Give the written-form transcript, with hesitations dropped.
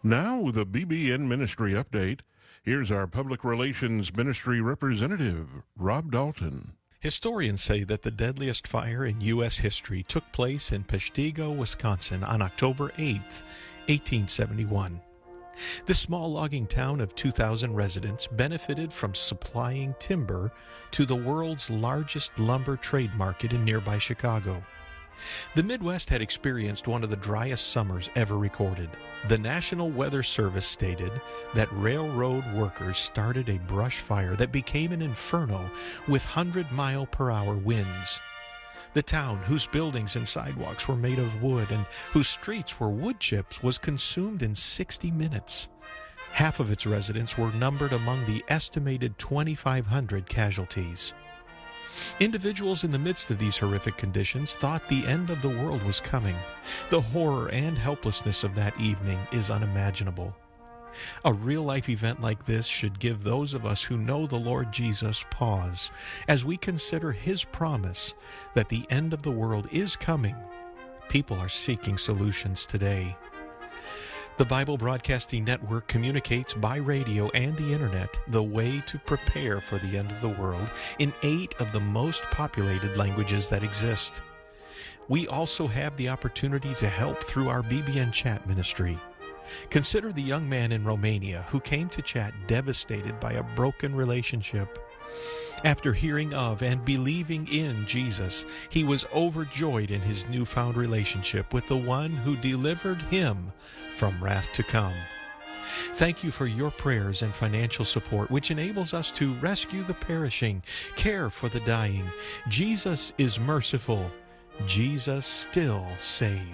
Now with a BBN Ministry update, here's our Public Relations Ministry representative, Rob Dalton. Historians say that the deadliest fire in U.S. history took place in Peshtigo, Wisconsin on October 8, 1871. This small logging town of 2,000 residents benefited from supplying timber to the world's largest lumber trade market in nearby Chicago. The Midwest had experienced one of the driest summers ever recorded. The National Weather Service stated that railroad workers started a brush fire that became an inferno with 100-mile-per-hour winds. The town, whose buildings and sidewalks were made of wood and whose streets were wood chips, was consumed in 60 minutes. Half of its residents were numbered among the estimated 2,500 casualties. Individuals in the midst of these horrific conditions thought the end of the world was coming. The horror and helplessness of that evening is unimaginable. A real-life event like this should give those of us who know the Lord Jesus pause as we consider His promise that the end of the world is coming. People are seeking solutions today. The Bible Broadcasting Network communicates by radio and the Internet the way to prepare for the end of the world in 8 of the most populated languages that exist. We also have the opportunity to help through our BBN Chat ministry. Consider the young man in Romania who came to Chat devastated by a broken relationship. After hearing of and believing in Jesus, he was overjoyed in his newfound relationship with the one who delivered him from wrath to come. Thank you for your prayers and financial support, which enables us to rescue the perishing, care for the dying. Jesus is merciful. Jesus still saves.